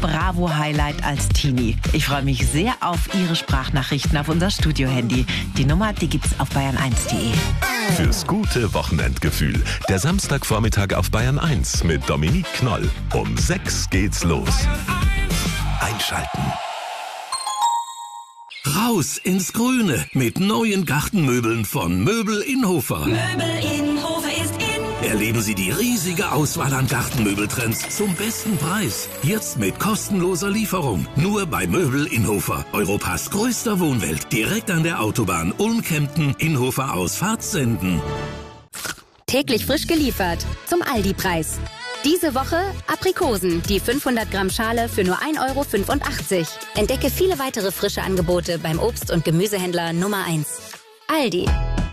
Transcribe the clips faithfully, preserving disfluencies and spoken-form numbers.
Bravo-Highlight als Teenie. Ich freue mich sehr auf Ihre Sprachnachrichten auf unser Studio-Handy. Die Nummer, die gibt's auf bayern eins punkt de. Fürs gute Wochenendgefühl. Der Samstagvormittag auf Bayern eins mit Dominique Knoll. Um sechs geht's los. Einschalten. Raus ins Grüne mit neuen Gartenmöbeln von Möbel Inhofer. Möbel Inhofer ist in. Erleben Sie die riesige Auswahl an Gartenmöbeltrends zum besten Preis. Jetzt mit kostenloser Lieferung. Nur bei Möbel Inhofer. Europas größter Wohnwelt. Direkt an der Autobahn Ulm-Kempten, Inhofer aus Fahrtsenden. Täglich frisch geliefert. Zum Aldi-Preis. Diese Woche Aprikosen, die fünfhundert Gramm Schale für nur ein Euro fünfundachtzig. Entdecke viele weitere frische Angebote beim Obst- und Gemüsehändler Nummer eins. Aldi.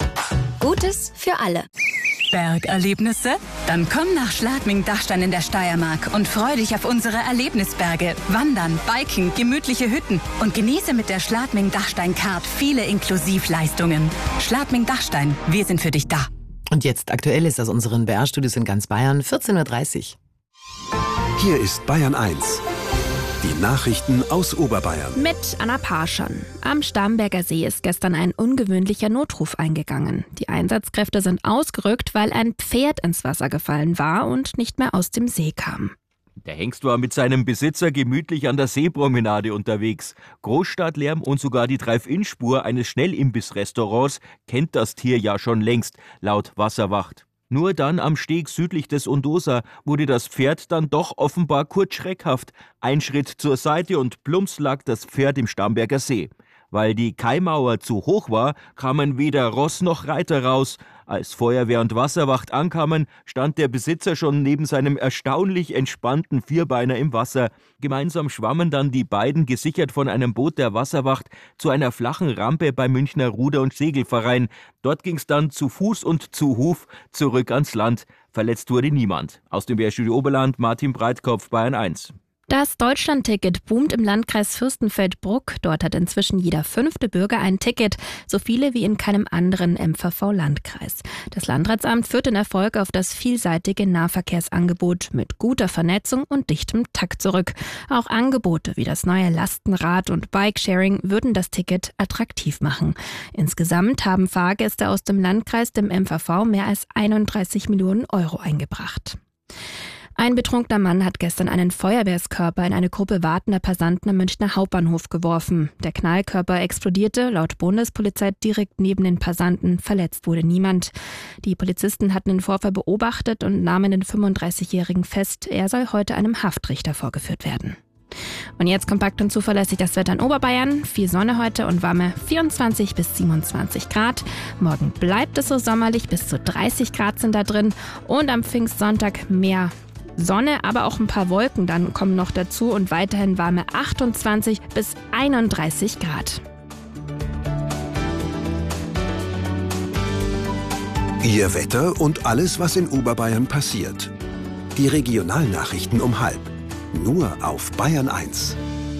Gutes für alle. Bergerlebnisse? Dann komm nach Schladming-Dachstein in der Steiermark und freu dich auf unsere Erlebnisberge. Wandern, Biken, gemütliche Hütten und genieße mit der Schladming-Dachstein-Card viele Inklusivleistungen. Schladming-Dachstein, wir sind für dich da. Und jetzt Aktuelles aus unseren B R-Studios in ganz Bayern, vierzehn Uhr dreißig. Hier ist Bayern eins. Die Nachrichten aus Oberbayern. Mit Anna Parschon. Am Starnberger See ist gestern ein ungewöhnlicher Notruf eingegangen. Die Einsatzkräfte sind ausgerückt, weil ein Pferd ins Wasser gefallen war und nicht mehr aus dem See kam. Der Hengst war mit seinem Besitzer gemütlich an der Seepromenade unterwegs. Großstadtlärm und sogar die Drive-In-Spur eines Schnellimbiss-Restaurants kennt das Tier ja schon längst, laut Wasserwacht. Nur dann am Steg südlich des Undosa wurde das Pferd dann doch offenbar kurz schreckhaft. Ein Schritt zur Seite und plumps lag das Pferd im Starnberger See. Weil die Kaimauer zu hoch war, kamen weder Ross noch Reiter raus. Als Feuerwehr und Wasserwacht ankamen, stand der Besitzer schon neben seinem erstaunlich entspannten Vierbeiner im Wasser. Gemeinsam schwammen dann die beiden, gesichert von einem Boot der Wasserwacht, zu einer flachen Rampe beim Münchner Ruder- und Segelverein. Dort ging's dann zu Fuß und zu Huf zurück ans Land. Verletzt wurde niemand. Aus dem B R-Studio Oberland, Martin Breitkopf, Bayern eins. Das Deutschlandticket boomt im Landkreis Fürstenfeldbruck. Dort hat inzwischen jeder fünfte Bürger ein Ticket, so viele wie in keinem anderen M V V-Landkreis. Das Landratsamt führt den Erfolg auf das vielseitige Nahverkehrsangebot mit guter Vernetzung und dichtem Takt zurück. Auch Angebote wie das neue Lastenrad- und Bikesharing würden das Ticket attraktiv machen. Insgesamt haben Fahrgäste aus dem Landkreis dem M V V mehr als einunddreißig Millionen Euro eingebracht. Ein betrunkener Mann hat gestern einen Feuerwehrskörper in eine Gruppe wartender Passanten am Münchner Hauptbahnhof geworfen. Der Knallkörper explodierte, laut Bundespolizei direkt neben den Passanten. Verletzt wurde niemand. Die Polizisten hatten den Vorfall beobachtet und nahmen den fünfunddreißigjährigen fest. Er soll heute einem Haftrichter vorgeführt werden. Und jetzt kompakt und zuverlässig das Wetter in Oberbayern. Viel Sonne heute und warme vierundzwanzig bis siebenundzwanzig Grad. Morgen bleibt es so sommerlich, bis zu dreißig Grad sind da drin. Und am Pfingstsonntag mehr Sonne, aber auch ein paar Wolken dann kommen noch dazu und weiterhin warme achtundzwanzig bis einunddreißig Grad. Ihr Wetter und alles, was in Oberbayern passiert. Die Regionalnachrichten um halb. Nur auf Bayern eins.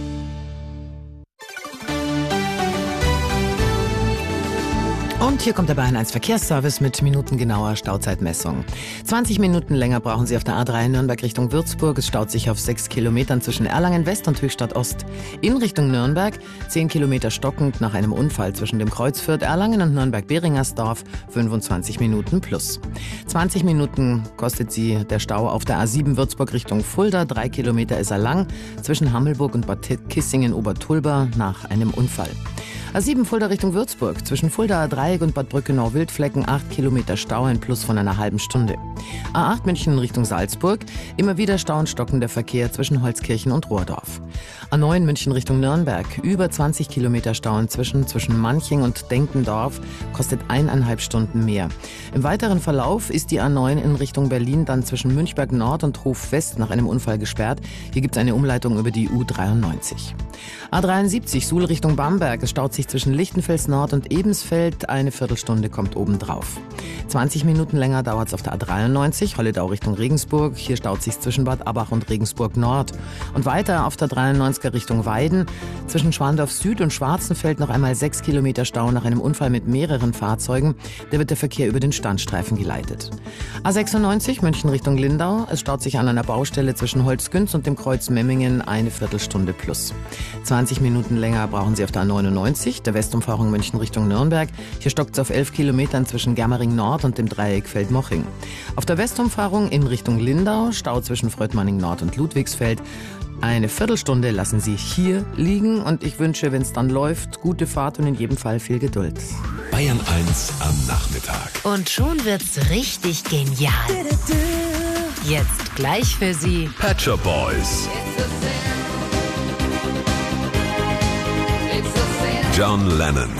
Und hier kommt der Bayern eins Verkehrsservice mit minutengenauer Stauzeitmessung. zwanzig Minuten länger brauchen Sie auf der A drei Nürnberg Richtung Würzburg. Es staut sich auf sechs Kilometern zwischen Erlangen West und Höchstadt Ost. In Richtung Nürnberg zehn Kilometer stockend nach einem Unfall zwischen dem Kreuz Fürth-Erlangen und Nürnberg-Beringersdorf, fünfundzwanzig Minuten plus. zwanzig Minuten kostet Sie der Stau auf der A sieben Würzburg Richtung Fulda. drei Kilometer ist er lang zwischen Hammelburg und Bad Kissingen-Obertulba nach einem Unfall. A sieben Fulda Richtung Würzburg, zwischen Fuldaer Dreieck und Bad Brückenau-Wildflecken acht Kilometer Stau, ein Plus von einer halben Stunde. A acht München Richtung Salzburg, immer wieder Stau und stockender Verkehr zwischen Holzkirchen und Rohrdorf. A neun München Richtung Nürnberg, über zwanzig Kilometer Stau inzwischen zwischen Manching und Denkendorf, kostet eineinhalb Stunden mehr. Im weiteren Verlauf ist die A neun in Richtung Berlin dann zwischen Münchberg Nord und Hof West nach einem Unfall gesperrt. Hier gibt es eine Umleitung über die U dreiundneunzig. A dreiundsiebzig Suhl Richtung Bamberg, es staut sich zwischen Lichtenfels Nord und Ebensfeld, eine Viertelstunde kommt obendrauf. zwanzig Minuten länger dauert es auf der A dreiundneunzig, Holledau Richtung Regensburg, hier staut sich zwischen Bad Abbach und Regensburg Nord. Und weiter auf der dreiundneunzig Ansgar Richtung Weiden. Zwischen Schwandorf Süd und Schwarzenfeld noch einmal sechs Kilometer Stau nach einem Unfall mit mehreren Fahrzeugen. Da wird der Verkehr über den Standstreifen geleitet. A sechsundneunzig München Richtung Lindau. Es staut sich an einer Baustelle zwischen Holzgünz und dem Kreuz Memmingen eine Viertelstunde plus. zwanzig Minuten länger brauchen Sie auf der A neunundneunzig, der Westumfahrung München Richtung Nürnberg. Hier stockt es auf elf Kilometern zwischen Germering Nord und dem Dreieck Feldmoching. Auf der Westumfahrung in Richtung Lindau, Stau zwischen Fröttmanning Nord und Ludwigsfeld. Eine Viertelstunde lassen Sie hier liegen und ich wünsche, wenn es dann läuft, gute Fahrt und in jedem Fall viel Geduld. Bayern eins am Nachmittag. Und schon wird's richtig genial. Jetzt gleich für Sie Pet Shop Boys. John Lennon.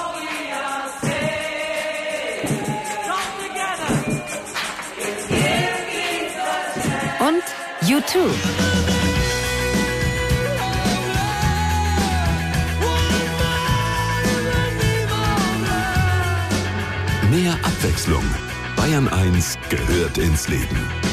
und U zwei. Mehr Abwechslung. Bayern eins gehört ins Leben.